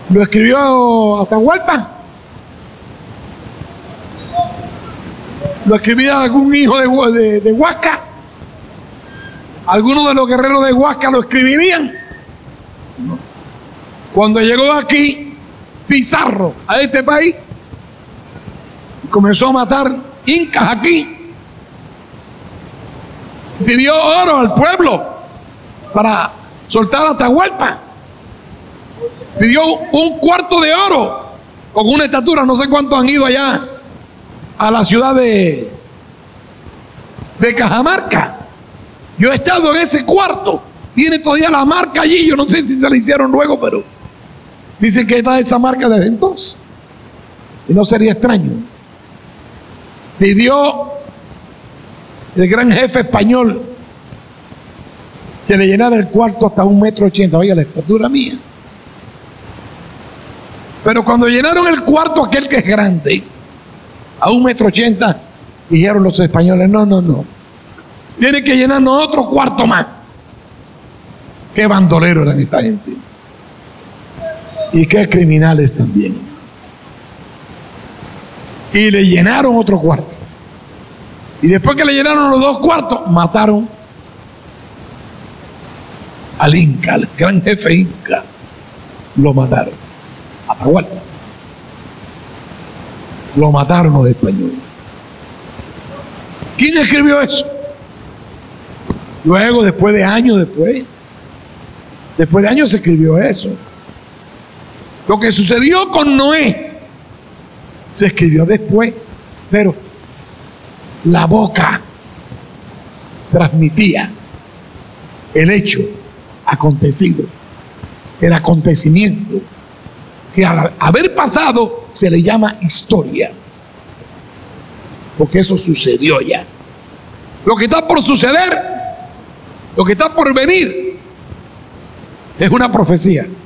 ¿Lo escribió Atahualpa? ¿Lo escribía algún hijo de Huasca? ¿Algunos de los guerreros de Huasca lo escribirían? No. Cuando llegó aquí Pizarro a este país, comenzó a matar incas aquí, pidió oro al pueblo para soltar a Atahualpa, pidió un cuarto de oro con una estatura. No sé cuántos han ido allá a la ciudad de Cajamarca. Yo he estado en ese cuarto, tiene todavía la marca allí. Yo no sé si se la hicieron luego, pero dicen que está esa marca desde entonces, y no sería extraño. Pidió el gran jefe español que le llenara el cuarto hasta 1,80 m. Oiga, la estatura mía. Pero cuando llenaron el cuarto, aquel que es grande, a 1,80 m, dijeron los españoles: no, tiene que llenarnos otro cuarto más. Qué bandoleros eran esta gente, y qué criminales también. Y le llenaron otro cuarto, y después que le llenaron los 2 cuartos, mataron al Inca, al gran jefe Inca. Lo mataron, Atahualpa. Lo mataron los españoles. ¿Quién escribió eso? Luego, después de años se escribió eso. Lo que sucedió con Noé se escribió después, pero la boca transmitía el hecho acontecido, el acontecimiento que al haber pasado se le llama historia, porque eso sucedió ya. Lo que está por suceder, lo que está por venir, es una profecía.